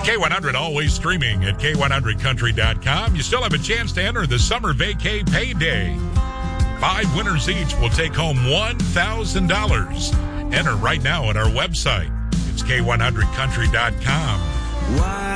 K100 always streaming at K100country.com. You still have a chance to enter the Summer Vacay Payday. 5 winners each will take home $1,000. Enter right now at our website. It's K100country.com.